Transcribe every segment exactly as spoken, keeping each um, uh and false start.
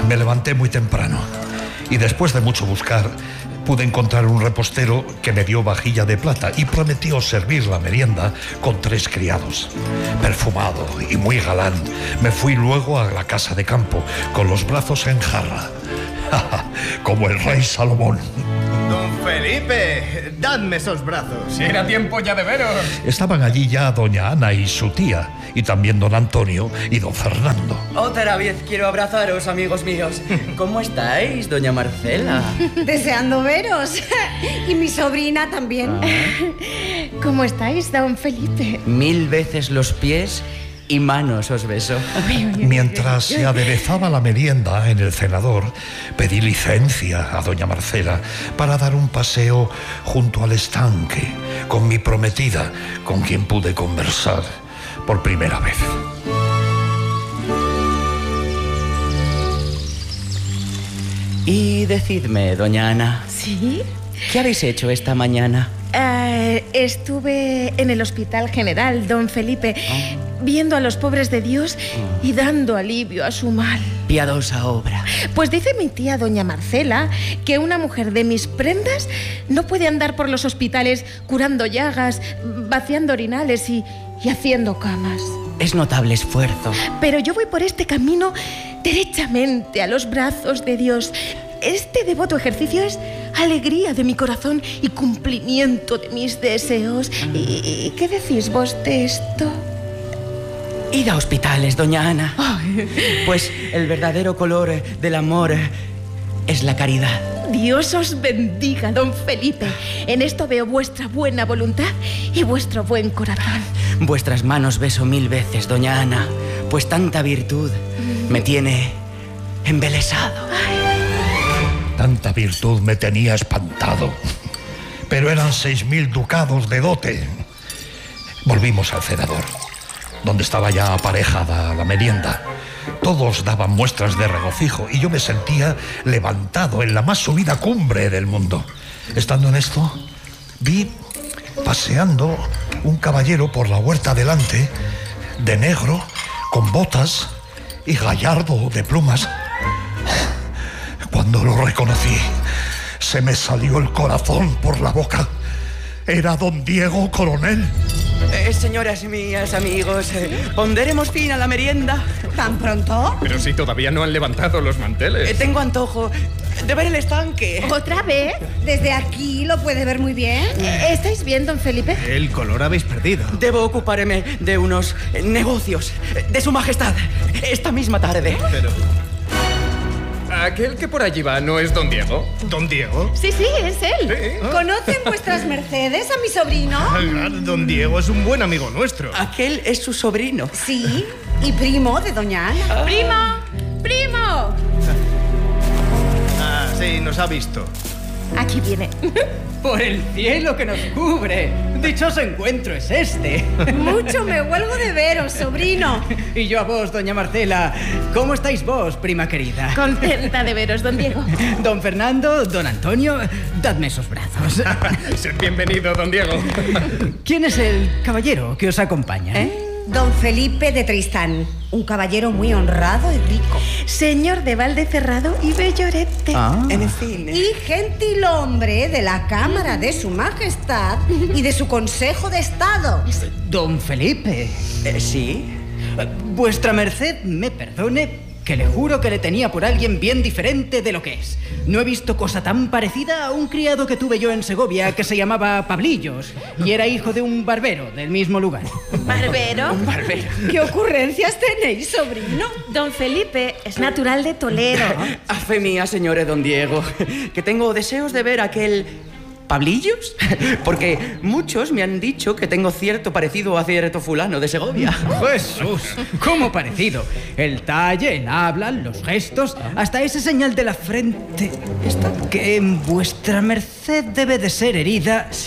Me levanté muy temprano y después de mucho buscar pude encontrar un repostero que me dio vajilla de plata y prometió servir la merienda con tres criados. Perfumado y muy galán, me fui luego a la casa de campo con los brazos en jarra, como el rey Salomón. Don Felipe, dadme esos brazos. Era tiempo ya de veros. Estaban allí ya doña Ana y su tía, y también don Antonio y don Fernando. Otra vez quiero abrazaros, amigos míos. ¿Cómo estáis, doña Marcela? Deseando veros. Y mi sobrina también. Ah. ¿Cómo estáis, don Felipe? Mil veces los pies y manos os beso. Mientras se aderezaba la merienda en el cenador, pedí licencia a doña Marcela para dar un paseo junto al estanque con mi prometida, con quien pude conversar por primera vez. Y decidme, doña Ana. ¿Sí? ¿Qué habéis hecho esta mañana? Uh, estuve en el Hospital General, don Felipe, oh. viendo a los pobres de Dios oh. y dando alivio a su mal. Piadosa obra. Pues dice mi tía doña Marcela que una mujer de mis prendas no puede andar por los hospitales curando llagas, vaciando orinales y, y haciendo camas. Es notable esfuerzo. Pero yo voy por este camino derechamente a los brazos de Dios. Este devoto ejercicio es alegría de mi corazón y cumplimiento de mis deseos. ¿Y qué decís vos de esto? Id a hospitales, doña Ana. Ay. Pues el verdadero color del amor es la caridad. Dios os bendiga, don Felipe. En esto veo vuestra buena voluntad y vuestro buen corazón. Vuestras manos beso mil veces, doña Ana, pues tanta virtud me tiene embelesado. Ay. Tanta virtud me tenía espantado. Pero eran seis mil ducados de dote. Volvimos al cenador, donde estaba ya aparejada la merienda. Todos daban muestras de regocijo y yo me sentía levantado en la más subida cumbre del mundo. Estando en esto, vi paseando un caballero por la huerta delante, de negro, con botas y gallardo de plumas. Cuando lo reconocí, se me salió el corazón por la boca. Era don Diego Coronel. Eh, señoras mías, amigos, eh, ¿pondremos fin a la merienda? ¿Tan pronto? Pero si todavía no han levantado los manteles. Eh, tengo antojo de ver el estanque. ¿Otra vez? Desde aquí lo puede ver muy bien. Eh, ¿Estáis bien, don Felipe? El color habéis perdido. Debo ocuparme de unos negocios de su majestad esta misma tarde. Pero... ¿Aquel que por allí va no es don Diego? ¿Don Diego? Sí, sí, es él. ¿Sí? ¿Conocen vuestras mercedes a mi sobrino? Ah, don Diego es un buen amigo nuestro. Aquel es su sobrino. Sí, y primo de doña Ana. Ah. ¡Primo! ¡Primo! Ah, sí, nos ha visto. Aquí viene. Por el cielo que nos cubre. Dichoso encuentro es este. Mucho me huelgo de veros, sobrino. Y yo a vos, doña Marcela. ¿Cómo estáis vos, prima querida? Contenta de veros, don Diego. Don Fernando, don Antonio, dadme esos brazos. Sed bienvenido, don Diego. ¿Quién es el caballero que os acompaña? ¿Eh? Don Felipe de Tristán, un caballero muy honrado y rico. Señor de Valdecerrado y Bellorete. Ah. En fin. Y gentil hombre de la Cámara de su Majestad y de su Consejo de Estado. Don Felipe. Eh, ¿Sí? Vuestra merced me perdone, que le juro que le tenía por alguien bien diferente de lo que es. No he visto cosa tan parecida a un criado que tuve yo en Segovia que se llamaba Pablillos y era hijo de un barbero del mismo lugar. ¿Barbero? Un barbero. ¿Qué ocurrencias tenéis, sobrino? Don Felipe es natural de Toledo. A fe mía, señor don Diego, que tengo deseos de ver aquel... ¿Pablillos? Porque muchos me han dicho que tengo cierto parecido a cierto fulano de Segovia. Jesús, ¿cómo parecido? El talle, el habla, los gestos, hasta ese señal de la frente. ¿Esta? Que en vuestra merced debe de ser herida. Sí.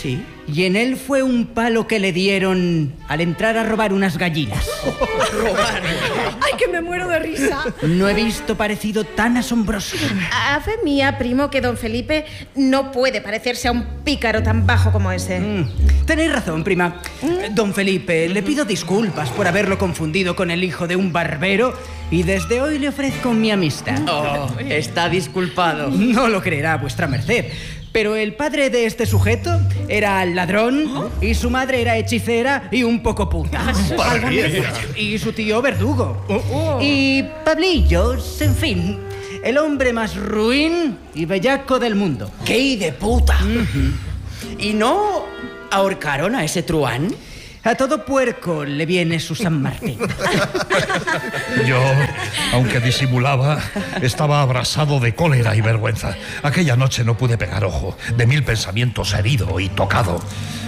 y en él fue un palo que le dieron al entrar a robar unas gallinas. Robar. ¡Ay, que me muero de risa! No he visto parecido tan asombroso. A fe mía, primo, que don Felipe no puede parecerse a un pícaro tan bajo como ese. Mm, tenéis razón, prima. ¿Mm? Don Felipe, le pido disculpas por haberlo confundido con el hijo de un barbero y desde hoy le ofrezco mi amistad. Oh, está disculpado. No lo creerá vuestra merced, pero el padre de este sujeto era ladrón y su madre era hechicera y un poco puta. Y su tío verdugo. Y Pablillos, en fin, el hombre más ruin y bellaco del mundo. ¡Qué de puta! ¿Y no ahorcaron a ese truán? A todo puerco le viene su San Martín. Yo, aunque disimulaba, estaba abrasado de cólera y vergüenza. Aquella noche no pude pegar ojo, de mil pensamientos herido y tocado.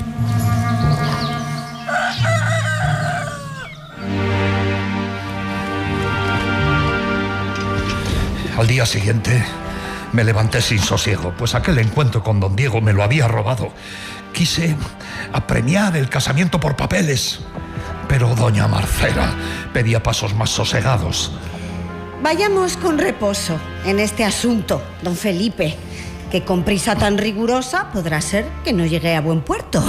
Al día siguiente me levanté sin sosiego, pues aquel encuentro con don Diego me lo había robado. Quise apremiar el casamiento por papeles, pero doña Marcela pedía pasos más sosegados. Vayamos con reposo en este asunto, don Felipe, que con prisa tan rigurosa podrá ser que no llegue a buen puerto.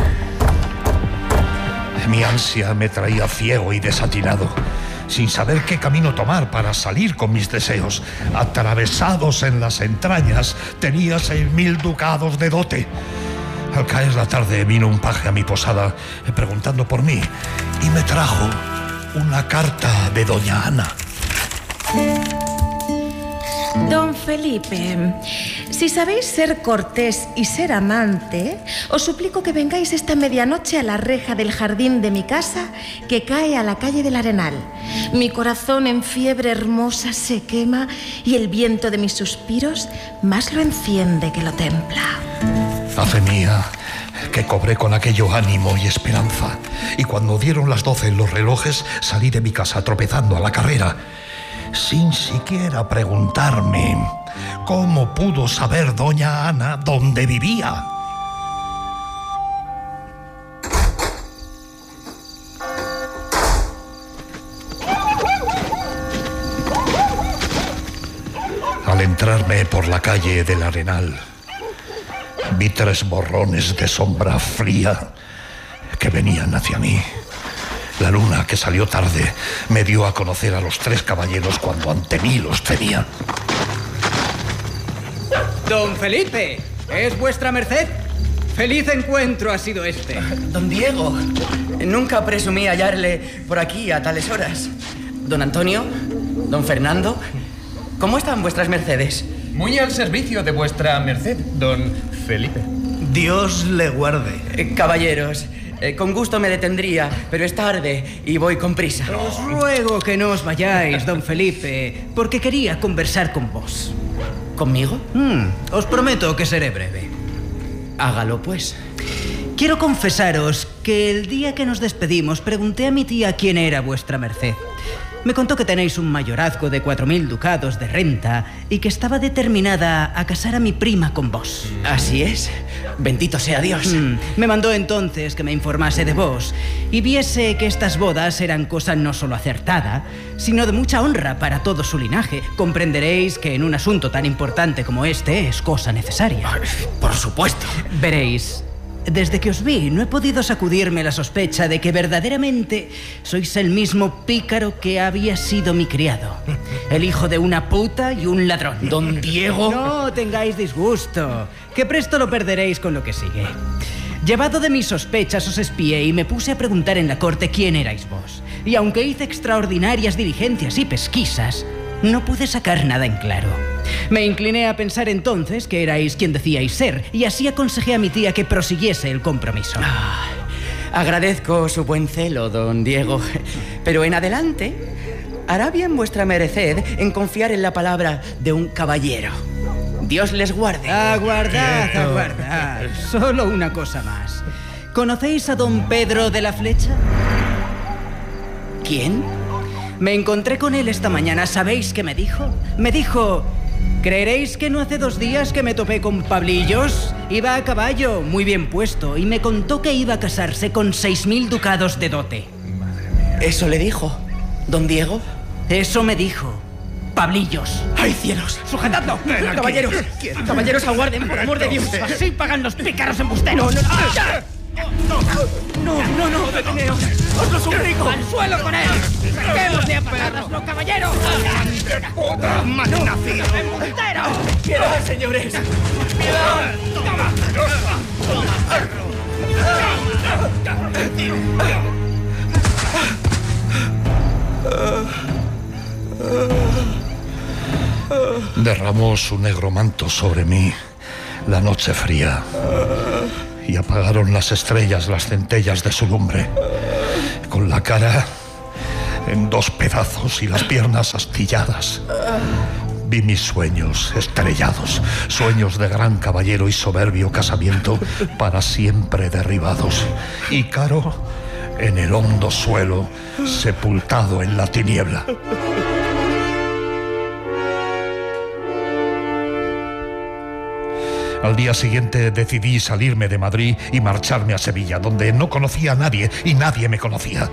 Mi ansia me traía ciego y desatinado, sin saber qué camino tomar para salir con mis deseos. Atravesados en las entrañas, tenía seis mil ducados de dote. Al caer la tarde vino un paje a mi posada preguntando por mí y me trajo una carta de doña Ana. Don Felipe, si sabéis ser cortés y ser amante, os suplico que vengáis esta medianoche a la reja del jardín de mi casa, que cae a la calle del Arenal. Mi corazón en fiebre hermosa se quema y el viento de mis suspiros más lo enciende que lo templa. A fe mía, que cobré con aquello ánimo y esperanza. Y cuando dieron las doce en los relojes, salí de mi casa tropezando a la carrera, sin siquiera preguntarme cómo pudo saber doña Ana dónde vivía. Al entrarme por la calle del Arenal, vi tres borrones de sombra fría que venían hacia mí. La luna, que salió tarde, me dio a conocer a los tres caballeros cuando ante mí los tenía. Don Felipe, ¿es vuestra merced? Feliz encuentro ha sido este. Don Diego, nunca presumí hallarle por aquí a tales horas. Don Antonio, don Fernando, ¿cómo están vuestras mercedes? Muy al servicio de vuestra merced, don Felipe. Dios le guarde. Eh, caballeros, eh, con gusto me detendría, pero es tarde y voy con prisa. Os ruego que no os vayáis, don Felipe, porque quería conversar con vos. ¿Conmigo? Mm, os prometo que seré breve. Hágalo, pues. Quiero confesaros que el día que nos despedimos pregunté a mi tía quién era vuestra merced. Me contó que tenéis un mayorazgo de cuatro mil ducados de renta y que estaba determinada a casar a mi prima con vos. Así es. Bendito sea Dios. Mm, me mandó entonces que me informase de vos y viese que estas bodas eran cosa no solo acertada, sino de mucha honra para todo su linaje. Comprenderéis que en un asunto tan importante como este es cosa necesaria. Por supuesto. Veréis, desde que os vi no he podido sacudirme la sospecha de que verdaderamente sois el mismo pícaro que había sido mi criado. El hijo de una puta y un ladrón. Don Diego. No tengáis disgusto, que presto lo perderéis con lo que sigue. Llevado de mis sospechas os espié y me puse a preguntar en la corte quién erais vos. Y aunque hice extraordinarias diligencias y pesquisas, no pude sacar nada en claro. Me incliné a pensar entonces que erais quien decíais ser, y así aconsejé a mi tía que prosiguiese el compromiso. Ah, agradezco su buen celo, don Diego, pero en adelante hará bien vuestra merced en confiar en la palabra de un caballero. Dios les guarde. Aguardad, Quieto. aguardad. Solo una cosa más. ¿Conocéis a don Pedro de la Flecha? ¿Quién? Me encontré con él esta mañana. ¿Sabéis qué me dijo? Me dijo ¿Creeréis que no hace dos días que me topé con Pablillos? Iba a caballo, muy bien puesto, y me contó que iba a casarse con seis mil ducados de dote. ¿Eso le dijo, don Diego? Eso me dijo. Pablillos. ¡Ay, cielos! ¡Sujetadlo! ¡Caballeros! ¡Caballeros, aguarden, por amor de Dios! Así pagan los pícaros embusteros. ¡No, no, no! ¡No, no, no! ¡Deteneos! ¡Os lo suplico! ¡Al suelo con él! ¡Saquemos de apagadas los caballeros! ¡Puta malnacido! ¡Embustero! ¡Piedad, señores! Derramó su negro manto sobre mí la noche fría y apagaron las estrellas las centellas de su lumbre. Con la cara en dos pedazos y las piernas astilladas, vi mis sueños estrellados, sueños de gran caballero y soberbio casamiento para siempre derribados. Y Caro en el hondo suelo, sepultado en la tiniebla. Al día siguiente decidí salirme de Madrid y marcharme a Sevilla, donde no conocía a nadie y nadie me conocía.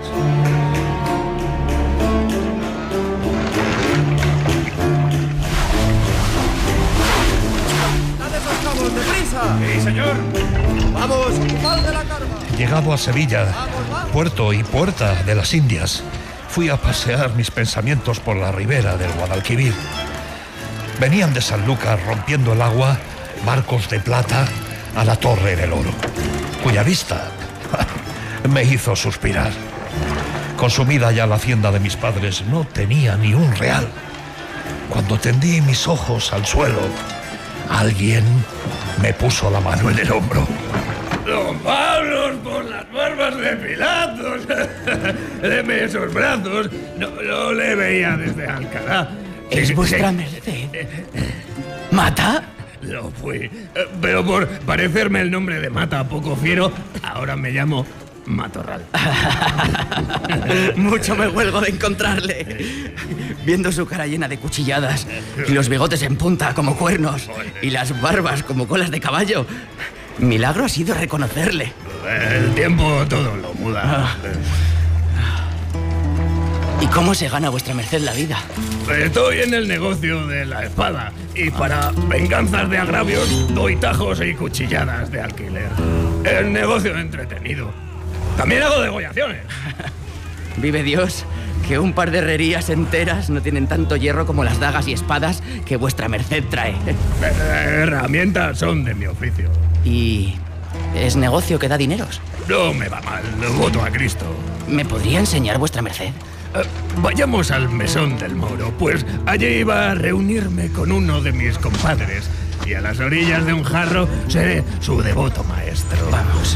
¡Sí, señor! ¡Vamos, ocupad de la carga! Llegado a Sevilla, puerto y puerta de las Indias, fui a pasear mis pensamientos por la ribera del Guadalquivir. Venían de Sanlúcar rompiendo el agua barcos de plata a la Torre del Oro, cuya vista me hizo suspirar. Consumida ya la hacienda de mis padres, no tenía ni un real. Cuando tendí mis ojos al suelo, alguien me puso la mano en el hombro. ¡Don Pablo, por las barbas de Pilatos! Deme esos brazos. No, no le veía desde Alcalá. ¿Es vuestra merced? ¿Mata? Lo fui. Pero por parecerme el nombre de Mata poco fiero, ahora me llamo Matorral. Mucho me huelgo de encontrarle. Viendo su cara llena de cuchilladas y los bigotes en punta como cuernos y las barbas como colas de caballo, milagro ha sido reconocerle. El tiempo todo lo muda. ¿Y cómo se gana vuestra merced la vida? Estoy en el negocio de la espada y para venganzas de agravios doy tajos y cuchilladas de alquiler. El negocio entretenido. También hago degollaciones. Vive Dios, que un par de herrerías enteras no tienen tanto hierro como las dagas y espadas que vuestra merced trae. Herramientas son de mi oficio. ¿Y es negocio que da dineros? No me va mal, voto a Cristo. ¿Me podría enseñar vuestra merced? Uh, vayamos al mesón del Moro, pues allí iba a reunirme con uno de mis compadres y a las orillas de un jarro seré su devoto maestro. Vamos.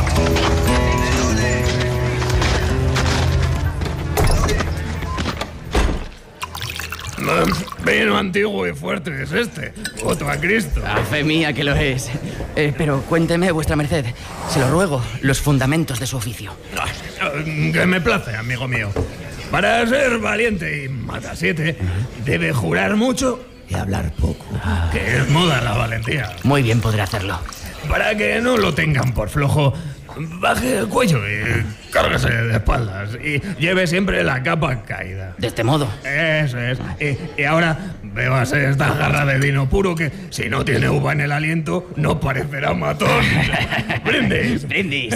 Vino antiguo y fuerte es este. Voto a Cristo. A fe mía que lo es. Eh, pero cuénteme, vuestra merced, se lo ruego, los fundamentos de su oficio. Que me place, amigo mío. Para ser valiente y matasiete, uh-huh. debe jurar mucho y hablar poco. Ah. Que es moda la valentía. Muy bien podré hacerlo. Para que no lo tengan por flojo, baje el cuello y cárguese de espaldas y lleve siempre la capa caída. De este modo. Eso es. Y, y ahora bébase esta jarra de vino puro que, si no tiene uva en el aliento, no parecerá matón. ¡Brindis! ¡Brindis!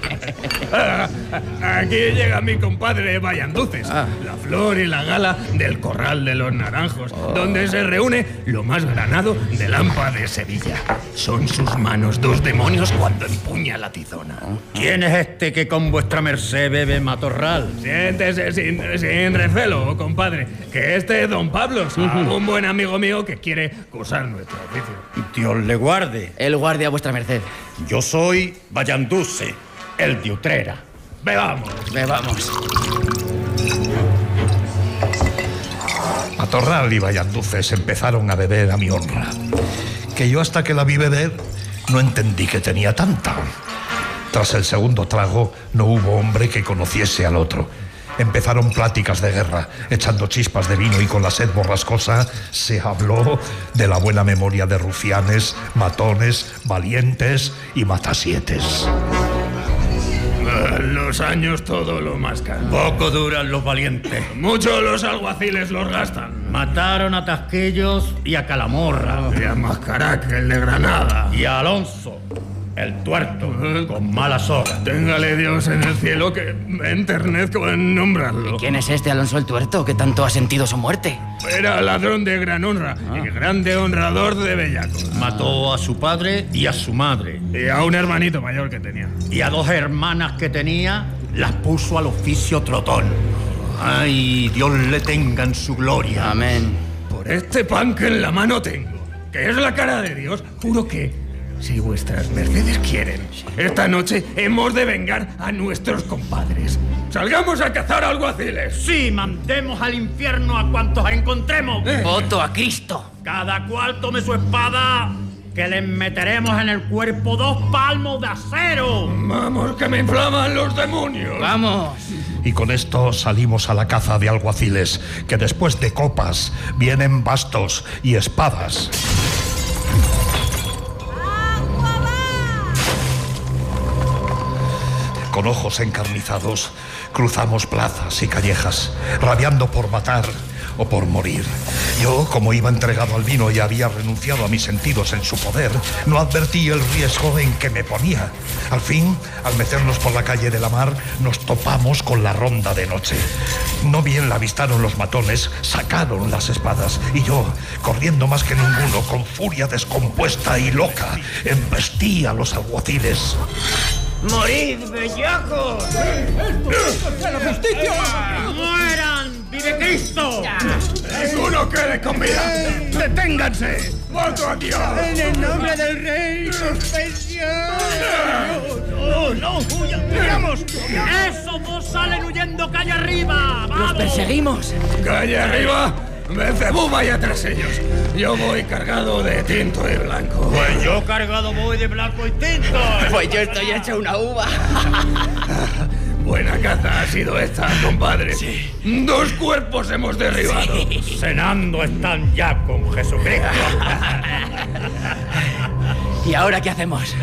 Aquí llega mi compadre Vallanduces, ah. la flor y la gala del Corral de los Naranjos, oh. donde se reúne lo más granado del Lampa de Sevilla. Son sus manos dos demonios cuando empuña la tizona. ¿Quién es este que con vuestra merced bebe matorral? Siéntese sin, sin recelo, compadre, que este es don Pablo, uh-huh. un buen amigo mío que quiere cursar nuestro oficio. Dios le guarde. El guardia a vuestra merced. Yo soy Vallanduce, el de Utrera. Bebamos. Bebamos. Matorral y Vallanduces empezaron a beber a mi honra, que yo hasta que la vi beber no entendí que tenía tanta. Tras el segundo trago no hubo hombre que conociese al otro. Empezaron pláticas de guerra, echando chispas de vino, y con la sed borrascosa se habló de la buena memoria de rufianes, matones, valientes y matasietes. Los años todo lo mascan. Poco duran los valientes. Mucho los alguaciles los gastan. Mataron a Tasquillos y a Calamorra. Y a Mascarac, el de Granada. Y a Alonso, el tuerto, con mala soga. Téngale Dios en el cielo que me enternezco en nombrarlo. ¿Y quién es este Alonso el Tuerto que tanto ha sentido su muerte? Era ladrón de gran honra ah. y grande honrador de bellacos. Mató a su padre y a su madre. Y a un hermanito mayor que tenía. Y a dos hermanas que tenía, las puso al oficio trotón. Ay, Dios le tenga en su gloria. Amén. Por este pan que en la mano tengo, que es la cara de Dios, juro que, si vuestras mercedes quieren, esta noche hemos de vengar a nuestros compadres. ¡Salgamos a cazar alguaciles! Sí, mandemos al infierno a cuantos encontremos. Eh. ¡Voto a Cristo! Cada cual tome su espada, que les meteremos en el cuerpo dos palmos de acero. ¡Vamos, que me inflaman los demonios! ¡Vamos! Y con esto salimos a la caza de alguaciles, que después de copas vienen bastos y espadas. Con ojos encarnizados, cruzamos plazas y callejas, rabiando por matar o por morir. Yo, como iba entregado al vino y había renunciado a mis sentidos en su poder, no advertí el riesgo en que me ponía. Al fin, al meternos por la calle de la Mar, nos topamos con la ronda de noche. No bien la avistaron los matones, sacaron las espadas, y yo, corriendo más que ninguno, con furia descompuesta y loca, embestí a los alguaciles. ¡Morid, bellacos! ¡Esto es la justicia! ¡Mueran! ¡Vive Cristo! ¡Ninguno quede con vida! ¡Deténganse! ¡Voto a Dios! ¡En el nombre del rey, suspensión! ¡No, no! ¡Huyan! ¡Huyamos! ¡Esos dos salen huyendo calle arriba! ¡Vamos! ¡Los perseguimos! ¡Calle arriba! ¡Beelzebub vaya tras ellos! Yo voy cargado de tinto y blanco. Pues yo cargado voy de blanco y tinto. Pues yo estoy hecho una uva. Buena caza ha sido esta, compadre. Sí. Dos cuerpos hemos derribado. Sí. Cenando están ya con Jesucristo. ¿Y ahora qué hacemos?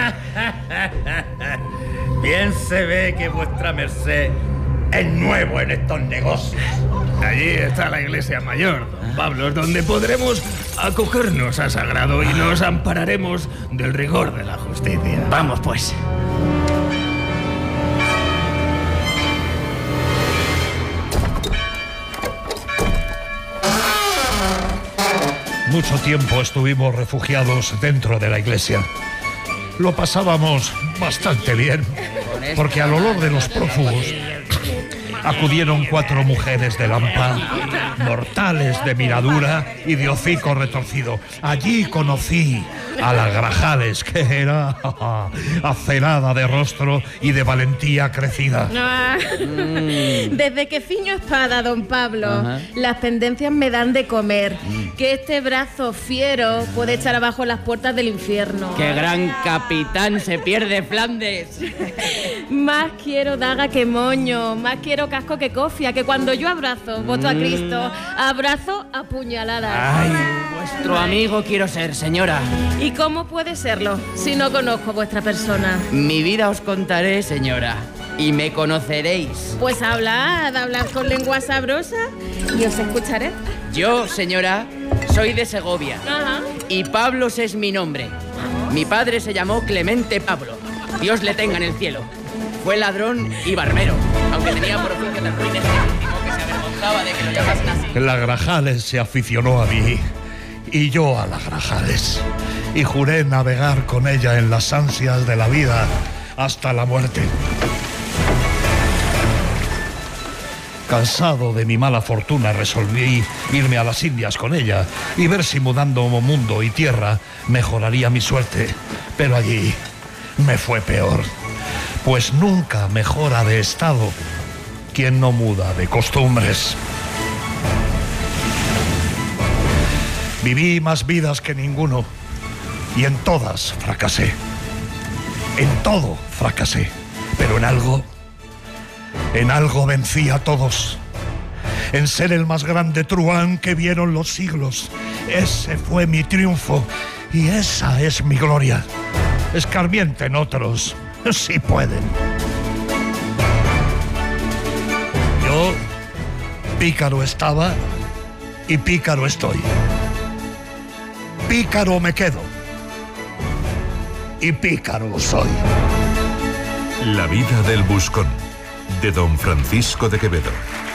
Bien se ve que vuestra merced es nuevo en estos negocios. Allí está la iglesia mayor, don Pablo, donde podremos acogernos a sagrado y nos ampararemos del rigor de la justicia. Vamos, pues. Mucho tiempo estuvimos refugiados dentro de la iglesia. Lo pasábamos bastante bien, porque al olor de los prófugos acudieron cuatro mujeres de Lampa, mortales de miradura y de hocico retorcido. Allí conocí a la Grajales, que era acerada de rostro y de valentía crecida. Ah, mm. Desde que ciño espada, don Pablo, ajá, las pendencias me dan de comer. Mm. Que este brazo fiero puede echar abajo las puertas del infierno. ¡Qué gran capitán se pierde Flandes! Más quiero daga que moño, más quiero casco que cofia, que cuando yo abrazo, voto a Cristo, abrazo a puñaladas. ¡Ay, vuestro amigo quiero ser, señora! ¿Y cómo puede serlo si no conozco vuestra persona? Mi vida os contaré, señora, y me conoceréis. Pues hablad, hablad con lengua sabrosa y os escucharé. Yo, señora, soy de Segovia. Ajá. Y Pablos es mi nombre. Mi padre se llamó Clemente Pablo. Dios le tenga en el cielo. Fue ladrón y barbero, aunque tenía por oficio tan ruin ese último que se avergonzaba de que lo llamasen así. La Grajales se aficionó a mí y yo a la Grajales, y juré navegar con ella en las ansias de la vida hasta la muerte. Cansado de mi mala fortuna, resolví irme a las Indias con ella y ver si mudando mundo y tierra mejoraría mi suerte. Pero allí me fue peor, pues nunca mejora de estado quien no muda de costumbres. Viví más vidas que ninguno y en todas fracasé. En todo fracasé, pero en algo, En algo vencí a todos. En ser el más grande truán que vieron los siglos. Ese fue mi triunfo y esa es mi gloria. Escarmienten otros, si pueden. Yo, pícaro estaba y pícaro estoy. Pícaro me quedo y pícaro soy. La vida del buscón, de don Francisco de Quevedo.